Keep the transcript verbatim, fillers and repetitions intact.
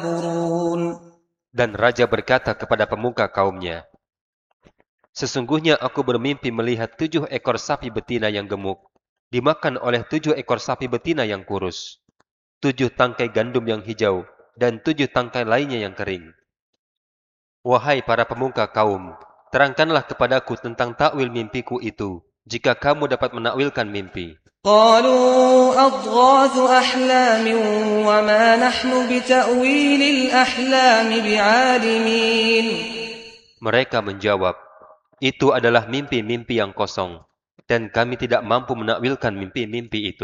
Dan raja berkata kepada pemuka kaumnya, sesungguhnya aku bermimpi melihat tujuh ekor sapi betina yang gemuk dimakan oleh tujuh ekor sapi betina yang kurus, tujuh tangkai gandum yang hijau, dan tujuh tangkai lainnya yang kering. Wahai para pemuka kaum, terangkanlah kepadaku tentang takwil mimpiku itu, jika kamu dapat menakwilkan mimpi. قالوا أضغاث أحلام وما نحن بتأويل الأحلام بعالمين. Mereka menjawab, itu adalah mimpi-mimpi yang kosong, dan kami tidak mampu menakwilkan mimpi-mimpi itu.